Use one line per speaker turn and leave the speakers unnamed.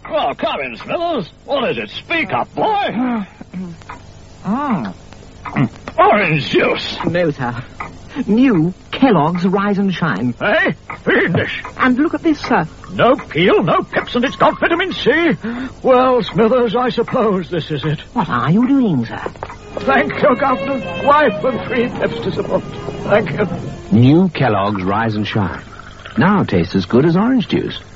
Well, come in, Smithers. What is it? Speak up, boy. Orange juice.
No, sir. New Kellogg's Rise and Shine.
Hey, fiendish.
And look at this, sir.
No peel, no pips, and it's got vitamin C. Well, Smithers, I suppose this is it.
What are you doing, sir?
Thank you, Governor. Wife and 3 pips to support. Thank you.
New Kellogg's Rise and Shine. Now tastes as good as orange juice.